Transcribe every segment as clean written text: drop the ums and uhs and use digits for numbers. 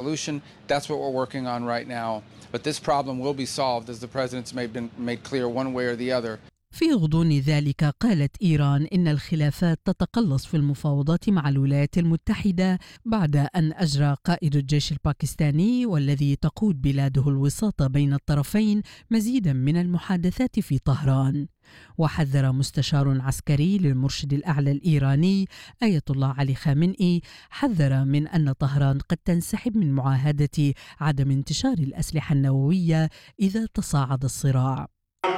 solution. That's what we're working on right now. But this problem will be solved, as the president's made clear one way or the other. في غضون ذلك قالت إيران إن الخلافات تتقلص في المفاوضات مع الولايات المتحدة بعد أن أجرى قائد الجيش الباكستاني والذي تقود بلاده الوساطة بين الطرفين مزيدا من المحادثات في طهران. وحذر مستشار عسكري للمرشد الأعلى الإيراني آية الله علي خامنئي حذر من أن طهران قد تنسحب من معاهدة عدم انتشار الأسلحة النووية إذا تصاعد الصراع.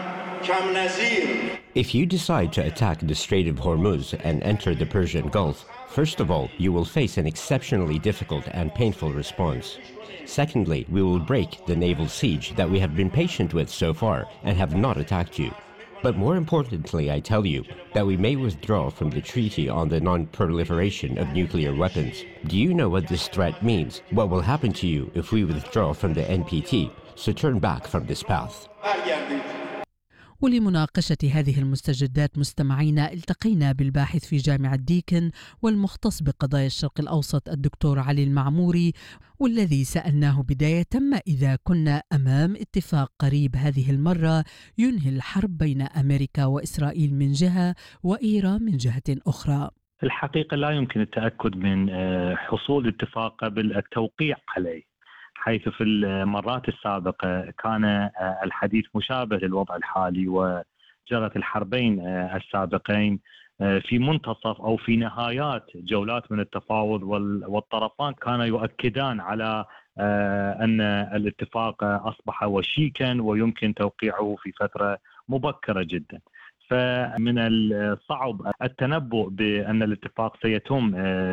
If you decide to attack the Strait of Hormuz and enter the Persian Gulf, first of all, you will face an exceptionally difficult and painful response. Secondly, we will break the naval siege that we have been patient with so far and have not attacked you. But more importantly, I tell you that we may withdraw from the Treaty on the Non-Proliferation of Nuclear Weapons. Do you know what this threat means? What will happen to you if we withdraw from the NPT? So turn back from this path. ولمناقشة هذه المستجدات مستمعينا التقينا بالباحث في جامعة ديكن والمختص بقضايا الشرق الأوسط الدكتور علي المعموري، والذي سألناه بداية ما إذا كنا أمام اتفاق قريب هذه المرة ينهي الحرب بين أمريكا وإسرائيل من جهة وإيران من جهة أخرى. الحقيقة لا يمكن التأكد من حصول اتفاق قبل التوقيع عليه، حيث في المرات السابقة كان الحديث مشابه للوضع الحالي، وجرت الحربين السابقين في منتصف أو في نهايات جولات من التفاوض، والطرفان كانا يؤكدان على أن الاتفاق أصبح وشيكا ويمكن توقيعه في فترة مبكرة جدا. فمن الصعب التنبؤ بأن الاتفاق سيتم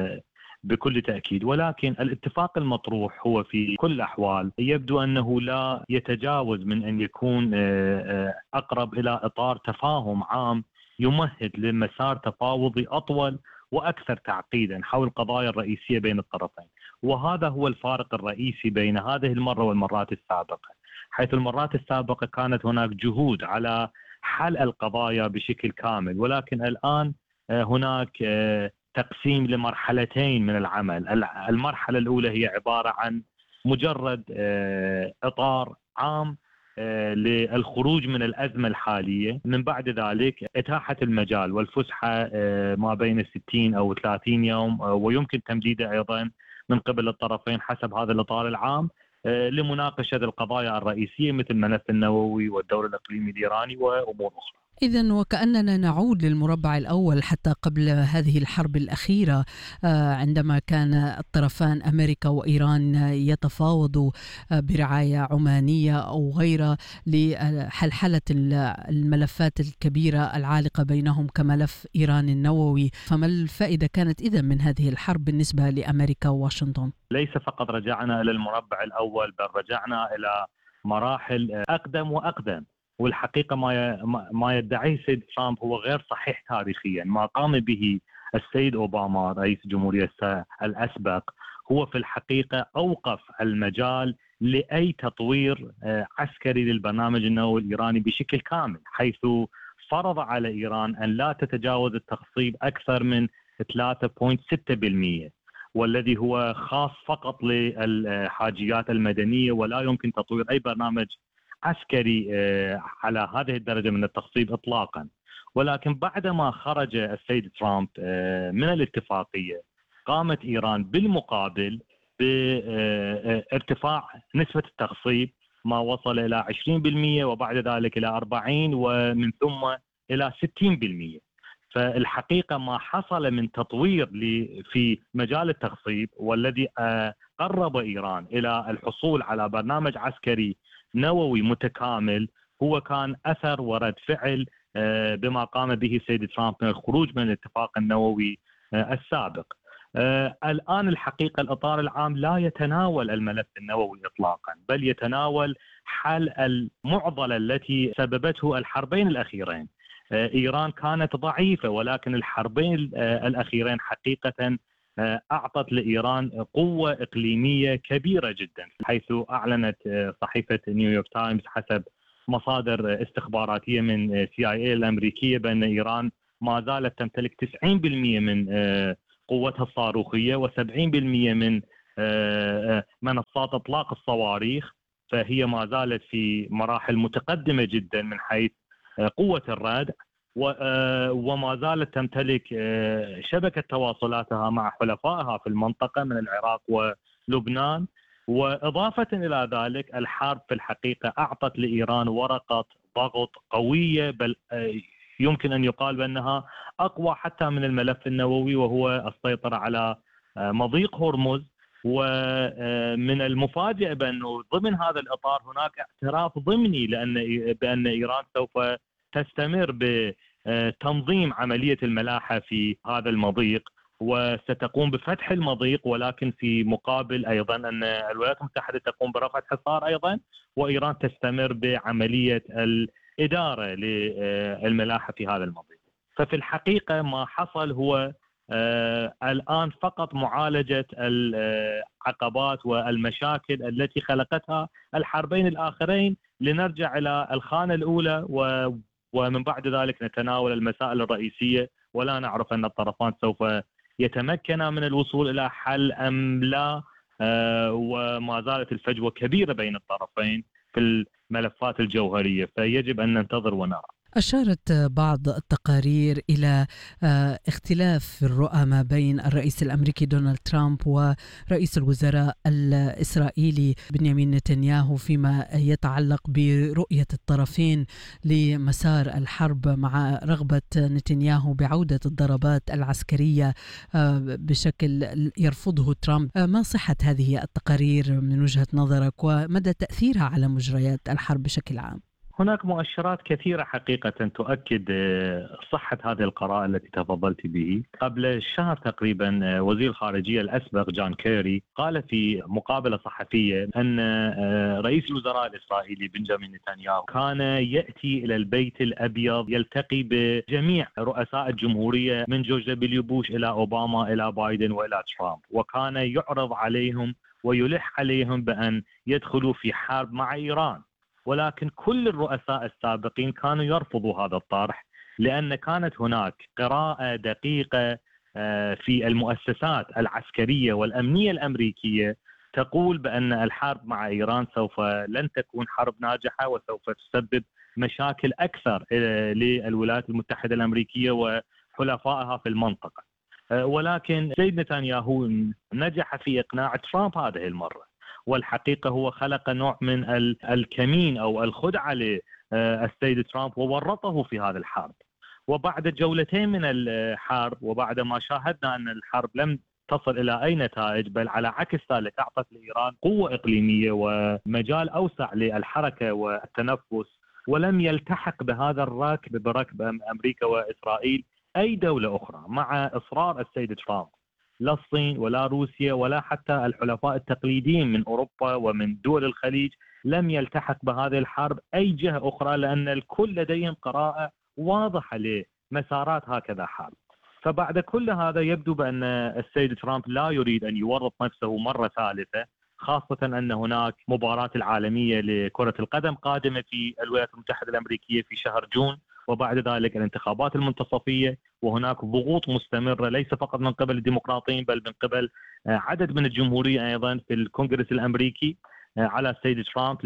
بكل تأكيد، ولكن الاتفاق المطروح هو في كل الأحوال يبدو أنه لا يتجاوز من أن يكون أقرب إلى إطار تفاهم عام يمهد لمسار تفاوضي أطول وأكثر تعقيدا حول القضايا الرئيسية بين الطرفين. وهذا هو الفارق الرئيسي بين هذه المرة والمرات السابقة، حيث المرات السابقة كانت هناك جهود على حل القضايا بشكل كامل، ولكن الآن هناك تقسيم لمرحلتين من العمل. المرحلة الأولى هي عبارة عن مجرد إطار عام للخروج من الأزمة الحالية، من بعد ذلك إتاحة المجال والفسحة ما بين 60 أو 30 يوم، ويمكن تمديده أيضا من قبل الطرفين حسب هذا الإطار العام لمناقشة القضايا الرئيسية مثل الملف النووي والدور الإقليمي الإيراني وأمور أخرى. إذن وكأننا نعود للمربع الأول حتى قبل هذه الحرب الأخيرة، عندما كان الطرفان أمريكا وإيران يتفاوضوا برعاية عمانية أو غيرها لحلحلة الملفات الكبيرة العالقة بينهم كملف إيران النووي. فما الفائدة كانت إذن من هذه الحرب بالنسبة لأمريكا وواشنطن؟ ليس فقط رجعنا إلى المربع الأول، بل رجعنا إلى مراحل أقدم وأقدم. والحقيقة ما يدعيه السيد ترامب هو غير صحيح تاريخيا. ما قام به السيد أوباما رئيس الجمهورية الأسبق هو في الحقيقة أوقف المجال لأي تطوير عسكري للبرنامج النووي الإيراني بشكل كامل، حيث فرض على إيران أن لا تتجاوز التخصيب أكثر من 3.6%، والذي هو خاص فقط للحاجيات المدنية، ولا يمكن تطوير أي برنامج عسكري على هذه الدرجة من التخصيب إطلاقا. ولكن بعدما خرج السيد ترامب من الاتفاقية قامت إيران بالمقابل بارتفاع نسبة التخصيب، ما وصل إلى 20% وبعد ذلك إلى 40% ومن ثم إلى 60%. فالحقيقة ما حصل من تطوير في مجال التخصيب والذي قرب إيران إلى الحصول على برنامج عسكري نووي متكامل هو كان أثر ورد فعل بما قام به السيد ترامب من الخروج من الاتفاق النووي السابق. الآن الحقيقة الإطار العام لا يتناول الملف النووي إطلاقا، بل يتناول حل المعضلة التي سببته الحربين الأخيرين. إيران كانت ضعيفة، ولكن الحربين الأخيرين حقيقة أعطت لإيران قوة إقليمية كبيرة جدا، حيث أعلنت صحيفة نيويورك تايمز حسب مصادر استخباراتية من CIA الأمريكية بأن إيران ما زالت تمتلك 90% من قوتها الصاروخية و70% من منصات إطلاق الصواريخ، فهي ما زالت في مراحل متقدمة جدا من حيث قوة الردع، وما زالت تمتلك شبكة تواصلاتها مع حلفائها في المنطقة من العراق ولبنان. وإضافة إلى ذلك الحرب في الحقيقة أعطت لإيران ورقة ضغط قوية، بل يمكن أن يقال بأنها أقوى حتى من الملف النووي، وهو السيطرة على مضيق هرمز. ومن المفاجئ بأنه ضمن هذا الإطار هناك اعتراف ضمني بأن إيران سوف تستمر بتنظيم عملية الملاحة في هذا المضيق، وستقوم بفتح المضيق، ولكن في مقابل أيضا أن الولايات المتحدة تقوم برفع الحصار أيضا، وإيران تستمر بعملية الإدارة للملاحة في هذا المضيق. ففي الحقيقة ما حصل هو الآن فقط معالجة العقبات والمشاكل التي خلقتها الحربين الآخرين، لنرجع إلى الخانة الأولى ومن بعد ذلك نتناول المسائل الرئيسية، ولا نعرف أن الطرفان سوف يتمكنا من الوصول إلى حل أم لا. وما زالت الفجوة كبيرة بين الطرفين في الملفات الجوهرية، فيجب أن ننتظر ونرى. أشارت بعض التقارير إلى اختلاف في الرؤى ما بين الرئيس الأمريكي دونالد ترامب ورئيس الوزراء الإسرائيلي بنيامين نتنياهو فيما يتعلق برؤية الطرفين لمسار الحرب، مع رغبة نتنياهو بعودة الضربات العسكرية بشكل يرفضه ترامب. ما صحة هذه التقارير من وجهة نظرك، ومدى تأثيرها على مجريات الحرب بشكل عام؟ هناك مؤشرات كثيرة حقيقة تؤكد صحة هذه القراءة التي تفضلت به. قبل شهر تقريبا وزير الخارجية الأسبق جون كيري قال في مقابلة صحفية أن رئيس الوزراء الإسرائيلي بنجامين نتنياهو كان يأتي إلى البيت الأبيض يلتقي بجميع رؤساء الجمهورية من جورج دبليو بوش إلى أوباما إلى بايدن وإلى ترامب، وكان يعرض عليهم ويلح عليهم بأن يدخلوا في حرب مع إيران. ولكن كل الرؤساء السابقين كانوا يرفضوا هذا الطرح، لأن كانت هناك قراءة دقيقة في المؤسسات العسكرية والأمنية الأمريكية تقول بأن الحرب مع إيران سوف لن تكون حرب ناجحة، وسوف تسبب مشاكل أكثر للولايات المتحدة الأمريكية وحلفائها في المنطقة. ولكن سيد نتنياهو نجح في إقناع ترامب هذه المرة، والحقيقة هو خلق نوع من الكمين أو الخدعة للسيد ترامب وورطه في هذا الحرب. وبعد جولتين من الحرب، وبعد ما شاهدنا أن الحرب لم تصل إلى أي نتائج، بل على عكس ذلك أعطت لإيران قوة إقليمية ومجال أوسع للحركة والتنفس، ولم يلتحق بهذا الركب بركب أمريكا وإسرائيل أي دولة أخرى، مع إصرار السيد ترامب. لا الصين ولا روسيا ولا حتى الحلفاء التقليديين من أوروبا ومن دول الخليج لم يلتحق بهذه الحرب أي جهة أخرى، لأن الكل لديهم قراءة واضحة لمسارات هكذا حرب. فبعد كل هذا يبدو بأن السيد ترامب لا يريد أن يورط نفسه مرة ثالثة، خاصة أن هناك مباراة العالمية لكرة القدم قادمة في الولايات المتحدة الأمريكية في شهر جون، وبعد ذلك الانتخابات المنتصفية، وهناك ضغوط مستمرة ليس فقط من قبل الديمقراطيين بل من قبل عدد من الجمهوريين أيضا في الكونغرس الأمريكي على السيد ترامب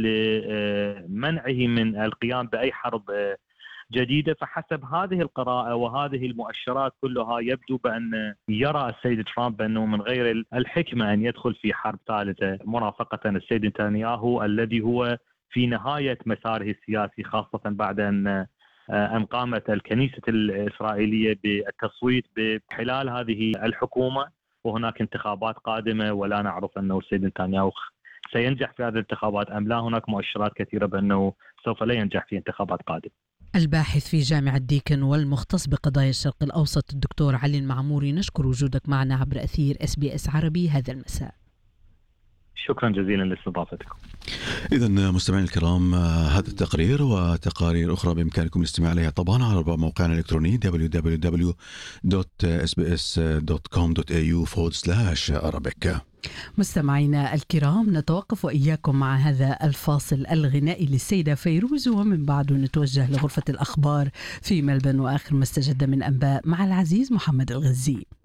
لمنعه من القيام بأي حرب جديدة. فحسب هذه القراءة وهذه المؤشرات كلها يبدو بأن يرى السيد ترامب بأنه من غير الحكمة أن يدخل في حرب ثالثة مرافقة السيد نتنياهو الذي هو في نهاية مساره السياسي، خاصة بعد أن قامت الكنيسة الإسرائيلية بالتصويت بحلال هذه الحكومة، وهناك انتخابات قادمة ولا نعرف أنه السيد نتنياهو سينجح في هذه الانتخابات أم لا. هناك مؤشرات كثيرة بأنه سوف لا ينجح في انتخابات قادمة. الباحث في جامعة ديكن والمختص بقضايا الشرق الأوسط الدكتور علي المعموري، نشكر وجودك معنا عبر أثير SBS عربي هذا المساء. شكرا جزيلا لاستضافتكم. إذن مستمعين الكرام، هذا التقرير وتقارير أخرى بإمكانكم الاستماع إليها طبعا على موقعنا الإلكتروني www.sbs.com.au/Arabic. مستمعينا الكرام، نتوقف وإياكم مع هذا الفاصل الغنائي للسيدة فيروز، ومن بعده نتوجه لغرفة الأخبار في ملبن وآخر ما استجد من أنباء مع العزيز محمد الغزي.